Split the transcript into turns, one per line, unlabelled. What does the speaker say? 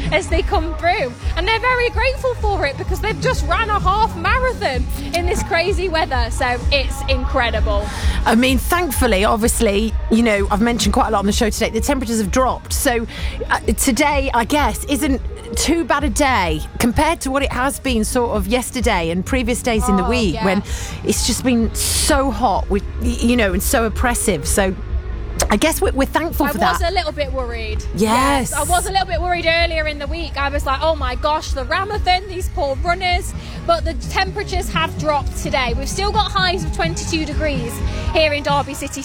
as they come through, and they're very grateful for it because they've just ran a half marathon in this crazy weather, so it's incredible.
I mean, thankfully, obviously, you know, I've mentioned quite a lot on the show today, the temperatures have dropped, so today, I guess, isn't too bad a day compared to what it has been sort of yesterday and previous days in the week when it's just been so hot, with, you know, and so oppressive. So I guess we're thankful for that.
I was a little bit worried.
Yes.
I was a little bit worried earlier in the week. I was like, oh my gosh, the Ramathon, these poor runners. But the temperatures have dropped today. We've still got highs of 22 degrees here in Derby City